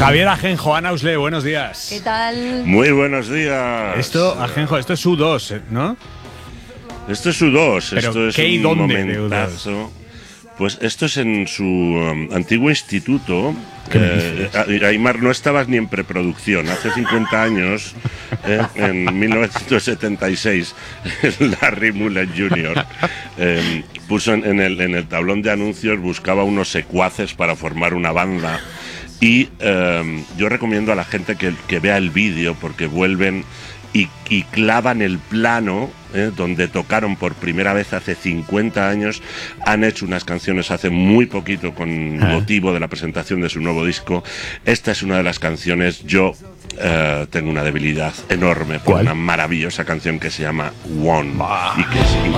Javier Ajenjo, Ana Usle, buenos días. ¿Qué tal? Muy buenos días. Esto, Ajenjo, esto es U2, ¿no? Esto es U2, ¿Pero esto es qué y un dónde de momentazo. Pues esto es en su antiguo instituto. Aimar, no estabas ni en preproducción. Hace 50 años, en 1976, Larry Mullen Jr. Puso en el tablón de anuncios, buscaba unos secuaces para formar una banda. Y yo recomiendo a la gente que vea el vídeo, porque vuelven y clavan el plano donde tocaron por primera vez hace 50 años. Han hecho unas canciones hace muy poquito con motivo de la presentación de su nuevo disco. Esta es una de las canciones. Yo tengo una debilidad enorme por una maravillosa canción que se llama One y que es